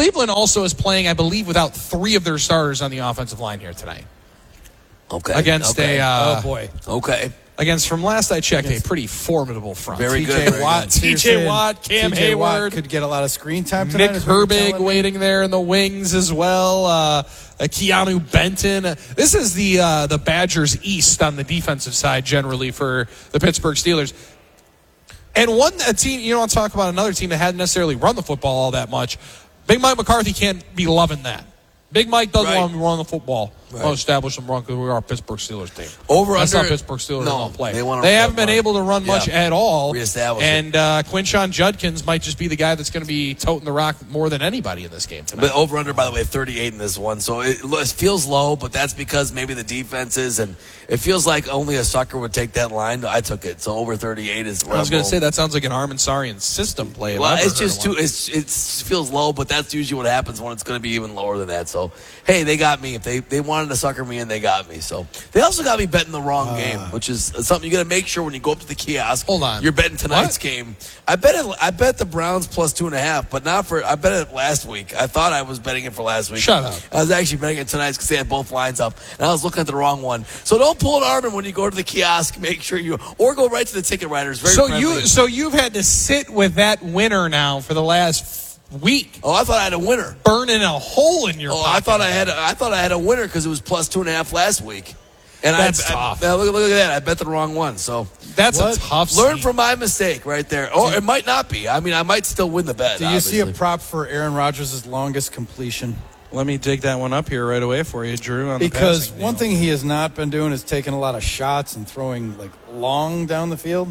Cleveland also is playing, I believe, without 3 of their starters on the offensive line here tonight. Okay. Against oh, boy. Okay. Against, from last I checked, a pretty formidable front. Very good. TJ Watt. TJ Watt, Cam TJ Hayward. Watt could get a lot of screen time tonight. Nick Herbig waiting there in the wings as well. Keanu Benton. This is the Badgers East on the defensive side generally for the Pittsburgh Steelers. And a team, I'll talk about another team that hadn't necessarily run the football all that much. Big Mike McCarthy can't be loving that. Big Mike doesn't want to run the football. Right. We'll establish them wrong because we are a Pittsburgh Steelers team. That's not Pittsburgh Steelers don't play. They haven't been able to run much at all. Reestablish and Quinshon Judkins might just be the guy that's going to be toting the rock more than anybody in this game tonight. But over-under, by the way, 38 in this one. So it feels low, but that's because maybe the defense is, and it feels like only a sucker would take that line. I took it. So over 38 is I was going to say, that sounds like an Armin Sarian system play. Well, it's just it feels low, but that's usually what happens when it's going to be even lower than that. So, hey, they got me. If they wanted to sucker me in, they got me. So they also got me betting the wrong game, which is something you got to make sure when you go up to the kiosk. Hold on, you're betting tonight's game. I bet the Browns plus 2.5, but not for. I bet it last week. I thought I was betting it for last week. Shut up. I was actually betting it tonight because they had both lines up, and I was looking at the wrong one. So don't pull an Armin when you go to the kiosk. Make sure or go right to the ticket writers. So you've had to sit with that winner now for the last week. Oh, I thought I had a winner. Burning a hole in your pocket. I thought I had a winner because it was plus 2.5 last week. And that's tough. Look at that. I bet the wrong one. So that's a tough Learn from my mistake right there. Or it might not be. I mean, I might still win the bet. Do you see a prop for Aaron Rodgers' longest completion? Let me dig that one up here right away for you, Drew. Because one thing he has not been doing is taking a lot of shots and throwing long down the field.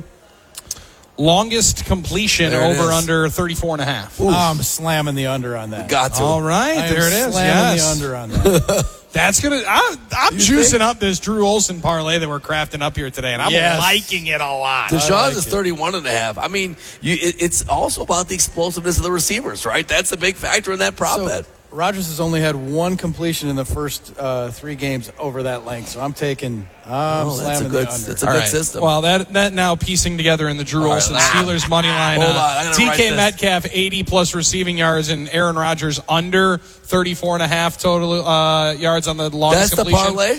Longest completion over under 34.5. I'm slamming the under on that. Got to. All right, there it is. Slamming the under on that. That's gonna. I'm juicing up this Drew Olson parlay that we're crafting up here today, and I'm liking it a lot. Deshaun's is 31.5. I mean, it's also about the explosiveness of the receivers, right? That's a big factor in that prop bet. Rodgers has only had one completion in the first 3 games over that length, so I'm taking. Slamming the under. That's a good system. Well, that now piecing together in the Drew Olson Steelers money line. Hold on, DK Metcalf 80 plus receiving yards and Aaron Rodgers under 34.5 total yards on the longest completion. That's the parlay?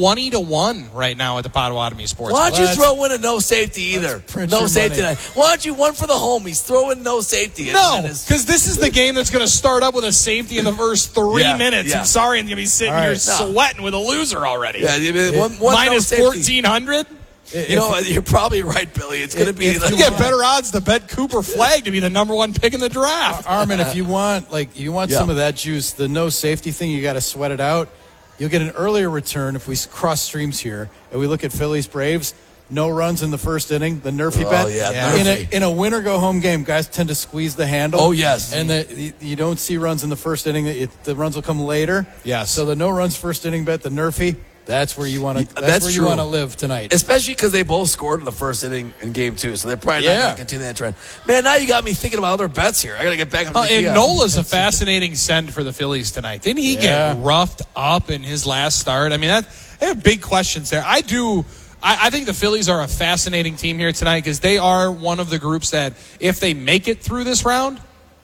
20-1 right now at the Potawatomi Sports. Why don't you throw in a no safety either? No safety tonight. Why don't you one for the homies? Throw in no safety. No, because this is the game that's going to start up with a safety in the first 3 minutes. Yeah. And Sarian's going to be sitting here sweating with a loser already. Yeah, one minus 1,400. You're probably right, Billy. It's going to be. You get better odds to bet Cooper Flagg to be the number 1 pick in the draft. Armin, if you want some of that juice, the no safety thing, you got to sweat it out. You'll get an earlier return if we cross streams here and we look at Phillies Braves. No runs in the first inning. The Nerfy bet. Nerfy. In a winner go home game, guys tend to squeeze the handle. Oh yes, and you don't see runs in the first inning. The runs will come later. Yes. So the no runs first inning bet, the Nerfy. That's where you want to. That's where you want to live tonight. Especially because they both scored in the first inning in game 2, so they're probably not going to continue that trend. Man, now you got me thinking about other bets here. I got to get back on the And Nola's a fascinating send for the Phillies tonight. Didn't he get roughed up in his last start? I mean, they have big questions there. I think the Phillies are a fascinating team here tonight because they are one of the groups that, if they make it through this round,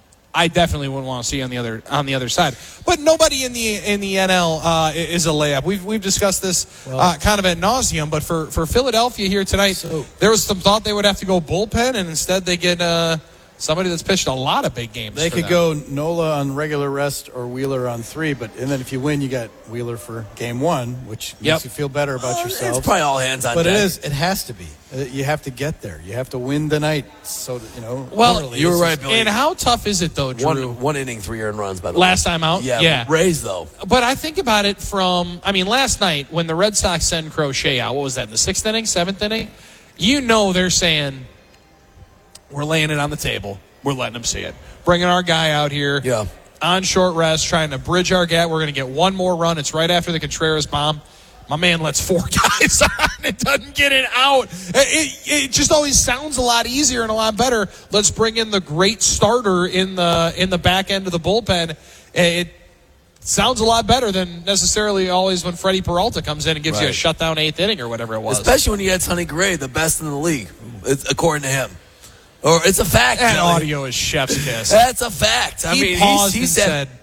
I definitely wouldn't want to see on the other side. But nobody in the NL is a layup. We've discussed this kind of ad nauseum. But for Philadelphia here tonight, there was some thought they would have to go bullpen, and instead they get somebody that's pitched a lot of big games. They could go Nola on regular rest or Wheeler on 3, and then if you win, you got Wheeler for game 1, which makes you feel better about yourself. It's probably all hands on deck. But it has to be. You have to get there. You have to win the night. So Well, you were right, Billy. And how tough is it though, Drew? One inning, 3 earned runs by the way. Last time out, yeah. Rays though. But I think about it last night when the Red Sox send Crochet out. What was that? In the 6th inning, 7th inning? They're saying, we're laying it on the table. We're letting them see it. Bringing our guy out here on short rest, trying to bridge our gap. We're going to get one more run. It's right after the Contreras bomb. My man lets 4 guys on. It doesn't get it out. It just always sounds a lot easier and a lot better. Let's bring in the great starter in the back end of the bullpen. It sounds a lot better than necessarily always when Freddie Peralta comes in and gives you a shutdown 8th inning or whatever it was. Especially when you had Sonny Gray, the best in the league, according to him. Or it's a fact. That audio is chef's kiss. That's a fact. He paused and said,